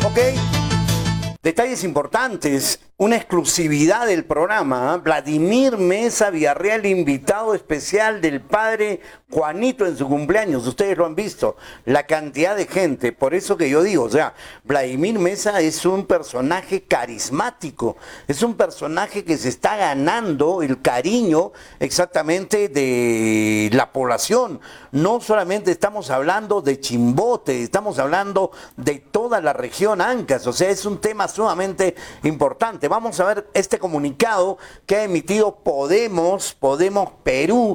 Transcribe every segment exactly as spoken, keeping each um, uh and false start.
¿Ok? Detalles importantes, una exclusividad del programa. ¿eh? Vladimir Mesa Villarreal, invitado especial del padre Juanito en su cumpleaños. Ustedes lo han visto, la cantidad de gente. Por eso que yo digo, o sea, Vladimir Mesa es un personaje carismático, es un personaje que se está ganando el cariño exactamente de la población. No solamente estamos hablando de Chimbote, estamos hablando de toda la región Ancash, o sea, es un tema sumamente importante. Vamos a ver este comunicado que ha emitido Podemos, Podemos Perú,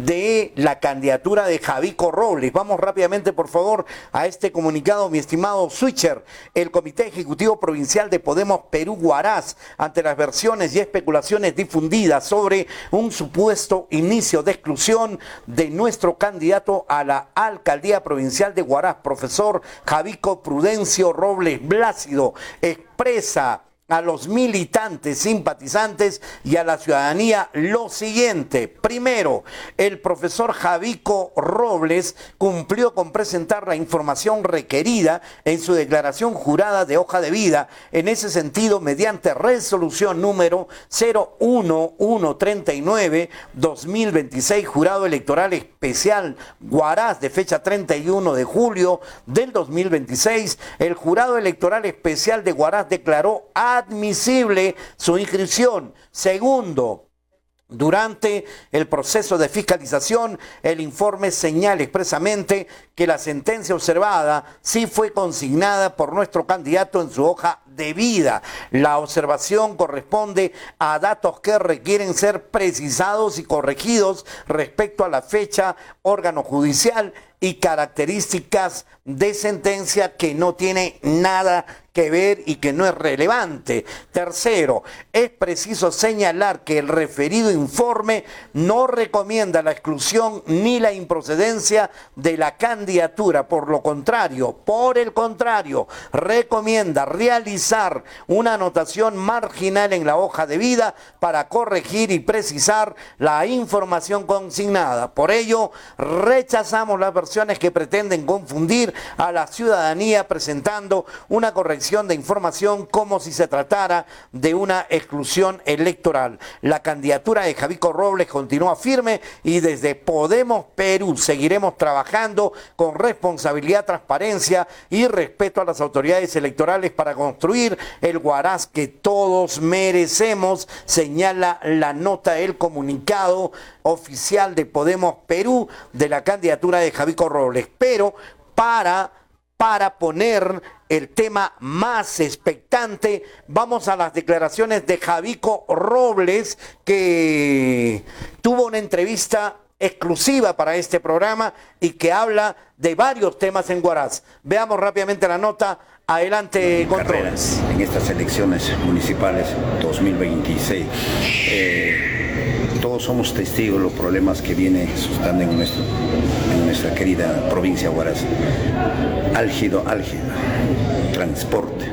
de la candidatura de Javico Robles. Vamos rápidamente, por favor, a este comunicado, mi estimado Switcher. El Comité Ejecutivo Provincial de Podemos Perú Huaraz, ante las versiones y especulaciones difundidas sobre un supuesto inicio de exclusión de nuestro candidato a la alcaldía provincial de Huaraz, profesor Javico Prudencio Robles Blácido, expresa a los militantes, simpatizantes y a la ciudadanía lo siguiente. Primero, el profesor Javico Robles cumplió con presentar la información requerida en su declaración jurada de hoja de vida. En ese sentido, mediante resolución número cero uno uno treinta y nueve dos mil veintiséis, Jurado Electoral Especial Huaraz, de fecha treinta y uno de julio del dos mil veintiséis, el Jurado Electoral Especial de Huaraz declaró admisible su inscripción. Segundo, durante el proceso de fiscalización, el informe señala expresamente que la sentencia observada sí fue consignada por nuestro candidato en su hoja de vida. La observación corresponde a datos que requieren ser precisados y corregidos respecto a la fecha, órgano judicial y características de sentencia que no tiene nada que ver y que no es relevante. Tercero, es preciso señalar que el referido informe no recomienda la exclusión ni la improcedencia de la candidatura. Por lo contrario, por el contrario, recomienda realizar una anotación marginal en la hoja de vida para corregir y precisar la información consignada. Por ello, rechazamos las versiones que pretenden confundir a la ciudadanía presentando una corrección de información como si se tratara de una exclusión electoral. La candidatura de Javico Robles continúa firme y desde Podemos Perú seguiremos trabajando con responsabilidad, transparencia y respeto a las autoridades electorales para construir el Huaraz que todos merecemos, señala la nota del comunicado oficial de Podemos Perú de la candidatura de Javico Robles. Pero para, para poner el tema más expectante, vamos a las declaraciones de Javico Robles, que tuvo una entrevista exclusiva para este programa y que habla de varios temas en Huaraz. Veamos rápidamente la nota. Adelante, Controles. En estas elecciones municipales dos mil veintiséis, eh, todos somos testigos de los problemas que vienen suscitando en, nuestro, en nuestra querida provincia de Huaraz. Álgido, álgido, transporte,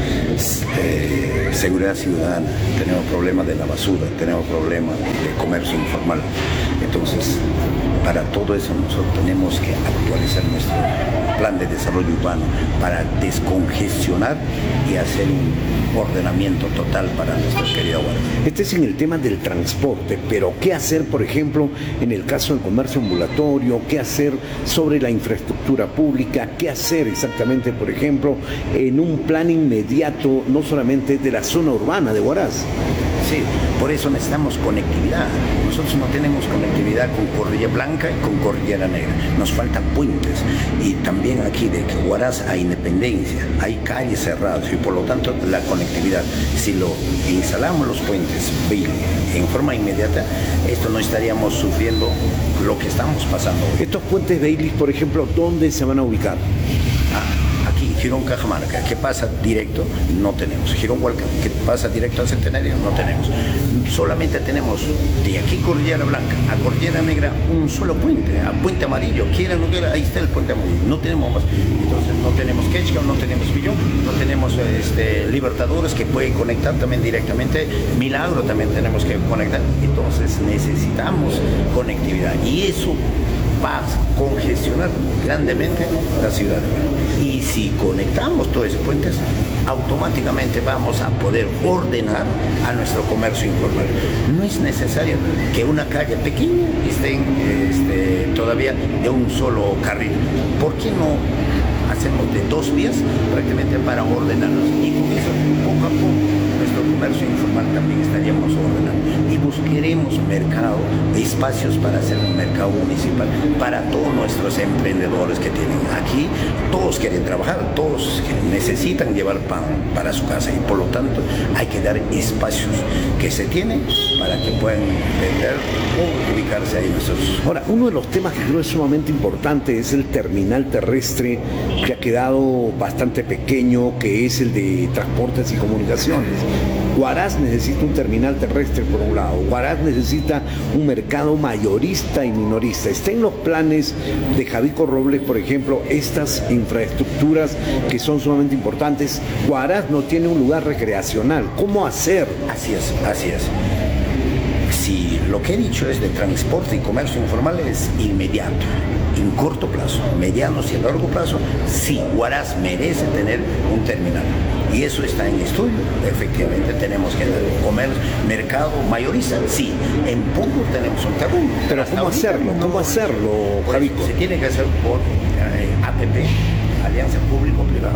eh, seguridad ciudadana, tenemos problemas de la basura, tenemos problemas de comercio informal. Entonces, para todo eso nosotros tenemos que actualizar nuestro plan de desarrollo urbano para descongestionar y hacer un ordenamiento total para nuestra querida Huaraz. Este es en el tema del transporte, pero ¿qué hacer, por ejemplo, en el caso del comercio ambulatorio? ¿Qué hacer sobre la infraestructura pública? ¿Qué hacer exactamente, por ejemplo, en un plan inmediato, no solamente de la zona urbana de Huaraz? Sí, por eso necesitamos conectividad. Nosotros no tenemos conectividad con Cordillera Blanca y con Cordillera Negra. Nos faltan puentes. Y también aquí de Huaraz a Independencia hay calles cerradas y por lo tanto la conectividad. Si lo instalamos los puentes en forma inmediata, esto no estaríamos sufriendo lo que estamos pasando hoy. Estos puentes Bailey, por ejemplo, ¿dónde se van a ubicar? Ah, aquí, Girón Cajamarca, que pasa directo, no tenemos. Girón Hualca, que pasa directo al Centenario, no tenemos. Solamente tenemos de aquí Cordillera Blanca a Cordillera Negra un solo puente, a Puente Amarillo, quiera o no quiera, ahí está el Puente Amarillo, no tenemos más. Entonces no tenemos Quechua, no tenemos Villón, no tenemos este, Libertadores que pueden conectar también directamente, Milagro también tenemos que conectar. Entonces necesitamos conectividad y eso va a congestionar grandemente la ciudad. Y si conectamos todos esos puentes, automáticamente vamos a poder ordenar a nuestro comercio informal. No es necesario que una calle pequeña esté este, todavía de un solo carril. ¿Por qué no hacemos de dos vías prácticamente para ordenarnos? Y con eso, poco a poco, nuestro comercio informal también estaríamos ordenando. Y buscaremos mercado, espacios para hacer un mercado municipal para todos nuestros emprendedores que tienen aquí. Todos quieren trabajar, todos necesitan llevar pan para su casa y por lo tanto hay que dar espacios que se tienen para que puedan vender o ubicarse ahí nuestros. Ahora, uno de los temas que creo es sumamente importante es el terminal terrestre que ha quedado bastante pequeño, que es el de transportes y comunicaciones. Huaraz necesita un terminal terrestre por un lado, Huaraz necesita un mercado mayorista y minorista. ¿Está en los planes de Javico Robles, por ejemplo, estas infraestructuras que son sumamente importantes? Huaraz no tiene un lugar recreacional, ¿cómo hacer? Así es, así es. Si lo que he dicho es de transporte y comercio informal es inmediato, en corto plazo, medianos y a largo plazo, sí, Huaraz merece tener un terminal. Y eso está en estudio, efectivamente tenemos que comer mercado mayorista, sí, en poco tenemos un terreno. Pero ¿cómo hacerlo? No, ¿Cómo hacerlo, Javico? Se tiene que hacer por eh, A P P, Alianza Público-Privada,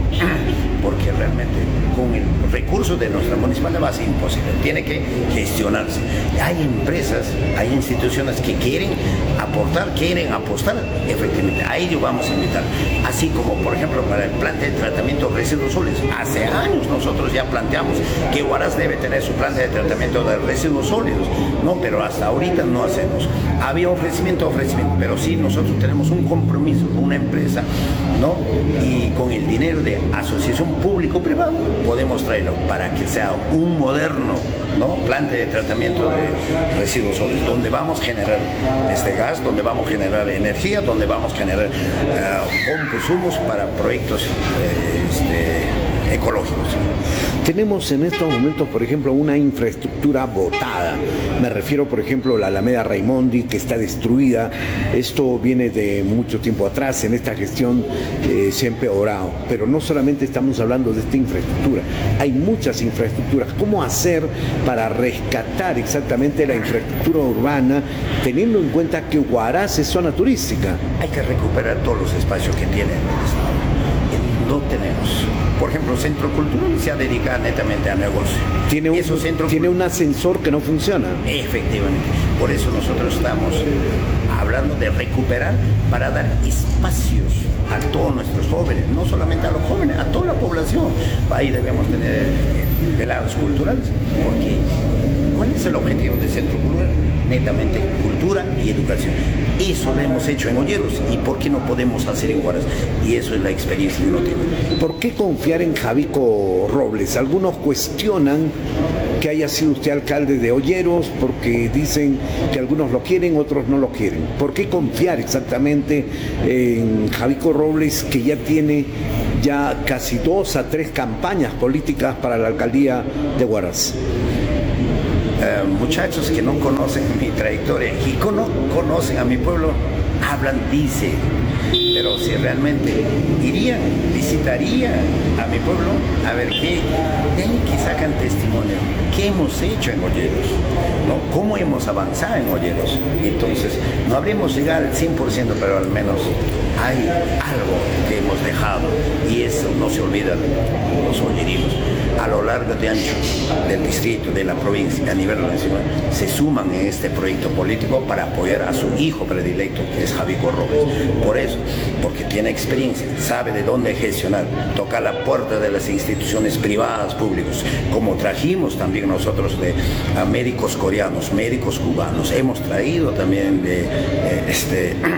porque realmente con el recurso de nuestra municipalidad va a ser imposible, tiene que gestionarse. Hay empresas, hay instituciones que quieren aportar, quieren apostar, efectivamente, a ello vamos a invitar. Así como, por ejemplo, para el plante de tratamiento de residuos sólidos, hace años nosotros ya planteamos que Huaraz debe tener su planta de tratamiento de residuos sólidos, no, pero hasta ahorita no hacemos. Había ofrecimiento, ofrecimiento, pero sí nosotros tenemos un compromiso con una empresa, ¿no? Y con el dinero de asociación público-privada podemos traerlo para que sea un moderno, ¿no? Planta de tratamiento de residuos sólidos, donde vamos a generar este gas, donde vamos a generar energía, donde vamos a generar uh, consumos para proyectos eh, este, ecológicos. Tenemos en estos momentos, por ejemplo, una infraestructura botada. Me refiero, por ejemplo, a la Alameda Raimondi, que está destruida. Esto viene de mucho tiempo atrás. En esta gestión eh, se ha empeorado. Pero no solamente estamos hablando de esta infraestructura. Hay muchas infraestructuras. ¿Cómo hacer para rescatar exactamente la infraestructura urbana, teniendo en cuenta que Huaraz es zona turística? Hay que recuperar todos los espacios que tiene el Estado. No tenemos. Por ejemplo, Centro Cultural se ha dedicado netamente a negocio. Tiene un, tiene un ascensor que no funciona. Efectivamente. Por eso nosotros estamos hablando de recuperar para dar espacios a todos nuestros jóvenes, no solamente a los jóvenes, a toda la población. Ahí debemos tener veladas culturales, porque ¿cuál es el objetivo del Centro Cultural? Netamente cultura y educación. Eso lo hemos hecho en Olleros, ¿y por qué no podemos hacer en Huaraz? Y eso es la experiencia que uno tiene. ¿Por qué confiar en Javico Robles? Algunos cuestionan que haya sido usted alcalde de Olleros porque dicen que algunos lo quieren, otros no lo quieren. ¿Por qué confiar exactamente en Javico Robles, que ya tiene ya casi dos a tres campañas políticas para la alcaldía de Huaraz? Uh, muchachos que no conocen mi trayectoria y no conocen a mi pueblo, hablan, dicen, pero si realmente irían, visitarían a mi pueblo, a ver qué, de ahí que sacan testimonio, qué hemos hecho en Olleros, ¿no? Cómo hemos avanzado en Olleros. Entonces, no habremos llegado al cien por ciento, pero al menos hay algo que hemos dejado, y eso no se olvida los ollerinos. A lo largo de ancho del distrito, de la provincia, a nivel nacional, se suman en este proyecto político para apoyar a su hijo predilecto, que es Javico Robles. Por eso, porque tiene experiencia, sabe de dónde gestionar, toca la puerta de las instituciones privadas, públicas, como trajimos también nosotros de a médicos coreanos, médicos cubanos, hemos traído también de, de, este,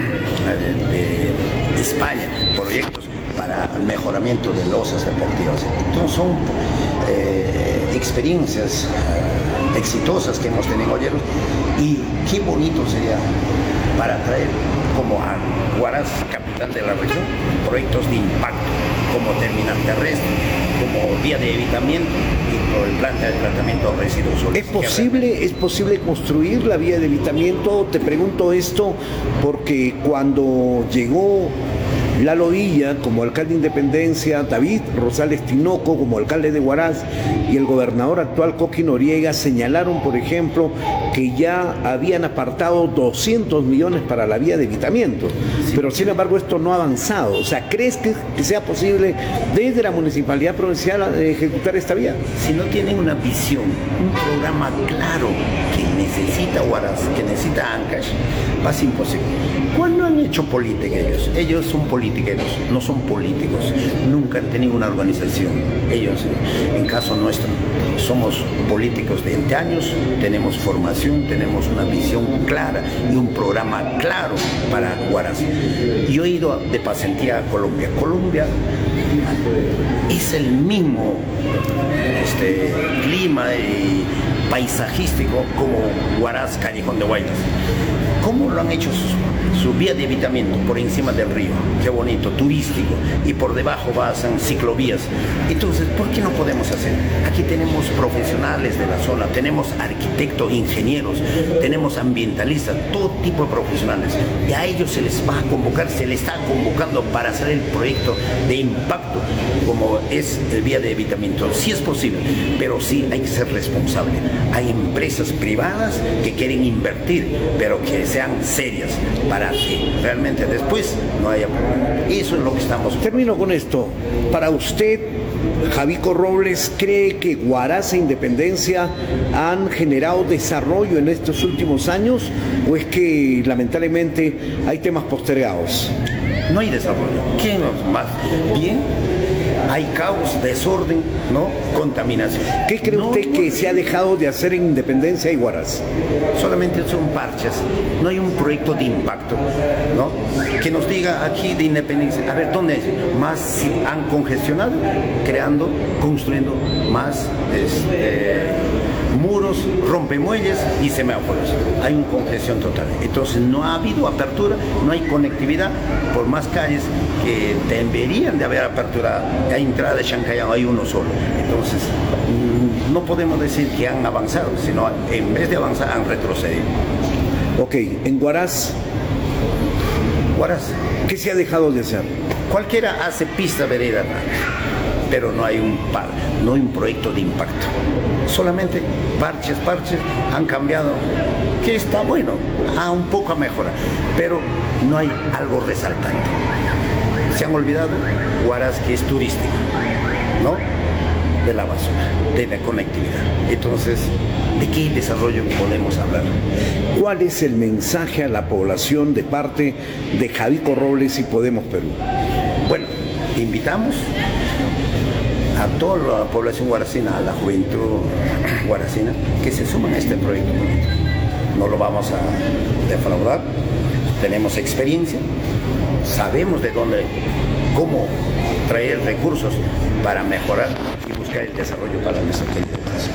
de, de España proyectos para el mejoramiento de losas deportivas. Entonces son eh, experiencias eh, exitosas que hemos tenido Olleros, y qué bonito sería para traer como a Huaraz, capital de la región, proyectos de impacto como terminal terrestre, como vía de evitamiento y por el plan de tratamiento de residuos sólidos. ¿Es posible, ¿Es posible construir la vía de evitamiento? Te pregunto esto porque cuando llegó Lalo Villa como alcalde de Independencia, David Rosales Tinoco como alcalde de Huaraz y el gobernador actual Coqui Noriega señalaron, por ejemplo, que ya habían apartado doscientos millones para la vía de evitamiento, sí. Pero sin embargo esto no ha avanzado. O sea, ¿crees que, que sea posible desde la Municipalidad Provincial ejecutar esta vía? Si no tienen una visión, un programa claro que necesita Huaraz, que necesita Ancash, va a ser imposible. ¿Cuándo han hecho política ellos? Ellos son politiqueros, no son políticos, nunca han tenido una organización. Ellos, en caso nuestro, somos políticos de veinte años, tenemos formación, tenemos una visión clara y un programa claro para Huaraz. Yo he ido de pasantía a Colombia. Colombia es el mismo este, clima y paisajístico como Huaraz, Callejón de Huaylas. ¿Cómo lo han hecho su, su vía de evitamiento por encima del río? Qué bonito, turístico, y por debajo pasan ciclovías. Entonces, ¿por qué no podemos hacer? Aquí tenemos profesionales de la zona, tenemos arquitectos, ingenieros, tenemos ambientalistas, todo tipo de profesionales. Y a ellos se les va a convocar, se les está convocando para hacer el proyecto de impacto, como es el vía de evitamiento. Sí es posible, pero sí hay que ser responsable. Hay empresas privadas que quieren invertir, pero que sean serias para que realmente después no haya problema. Eso es lo que estamos... Termino con esto. Para usted, Javico Robles, ¿cree que Huaraz e Independencia han generado desarrollo en estos últimos años o es que lamentablemente hay temas postergados? No hay desarrollo. ¿Qué más? Bien. Hay caos, desorden, ¿no? Contaminación. ¿Qué cree no, usted que se ha dejado de hacer en Independencia y Huaraz? Solamente son parches, no hay un proyecto de impacto, ¿no? Que nos diga aquí de Independencia, a ver, ¿dónde es? Más han congestionado, creando, construyendo más este, muros, rompemuelles y semáforos. Hay una congestión total. Entonces no ha habido apertura, no hay conectividad por más calles que deberían de haber apertura. A entrada de Chancayán hay uno solo. Entonces no podemos decir que han avanzado, sino en vez de avanzar han retrocedido. Ok, en Huaraz, Huaraz, ¿qué se ha dejado de hacer? Cualquiera hace pista vereda, pero no hay un par, no hay un proyecto de impacto. Solamente parches, parches, han cambiado, que está bueno, a un poco a mejorar, pero no hay algo resaltante. Se han olvidado Huaraz, que es turístico, ¿no? De la basura, de la conectividad. Entonces, ¿de qué desarrollo podemos hablar? ¿Cuál es el mensaje a la población de parte de Javico Robles y Podemos Perú? Bueno, invitamos a toda la población huaracina, a la juventud huaracina, que se suman a este proyecto. No lo vamos a defraudar, tenemos experiencia, sabemos de dónde, cómo traer recursos para mejorar y buscar el desarrollo para nuestra gente.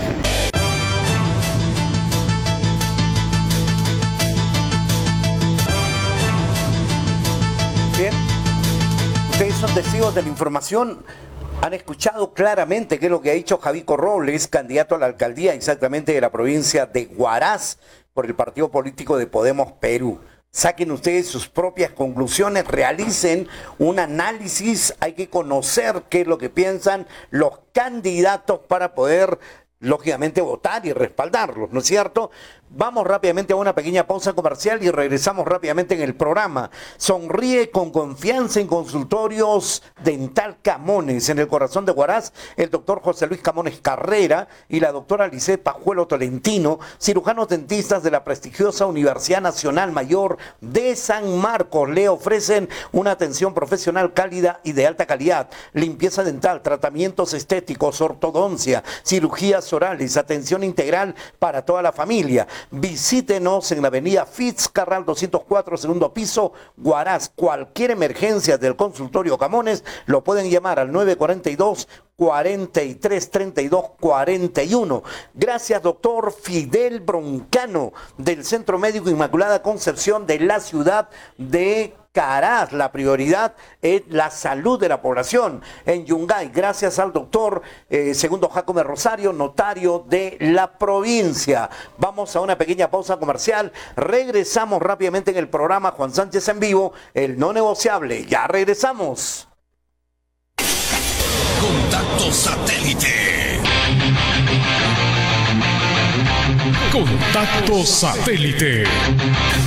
Bien, ustedes son testigos de la información. Han escuchado claramente qué es lo que ha dicho Javico Robles, candidato a la alcaldía exactamente de la provincia de Huaraz por el partido político de Podemos Perú. Saquen ustedes sus propias conclusiones, realicen un análisis, hay que conocer qué es lo que piensan los candidatos para poder, lógicamente, votar y respaldarlos, ¿no es cierto? Vamos rápidamente a una pequeña pausa comercial y regresamos rápidamente en el programa. Sonríe con confianza en Consultorios Dental Camones, en el corazón de Huaraz, el doctor José Luis Camones Carrera y la doctora Lisset Pajuelo Tolentino, cirujanos dentistas de la prestigiosa Universidad Nacional Mayor de San Marcos. Le ofrecen una atención profesional cálida y de alta calidad, limpieza dental, tratamientos estéticos, ortodoncia, cirugías orales, atención integral para toda la familia. Visítenos en la avenida Fitzcarral doscientos cuatro, segundo piso, Huaraz. Cualquier emergencia del consultorio Camones lo pueden llamar al nueve cuatro dos, cuarenta y tres, treinta y dos, cuarenta y uno. Gracias, doctor Fidel Broncano, del Centro Médico Inmaculada Concepción de la ciudad de Caraz. La prioridad es la salud de la población en Yungay. Gracias al doctor eh, Segundo Jacome Rosario, notario de la provincia. Vamos a una pequeña pausa comercial. Regresamos rápidamente en el programa Juan Sánchez en vivo, el no negociable. Ya regresamos. Contacto Satélite. Contacto Satélite.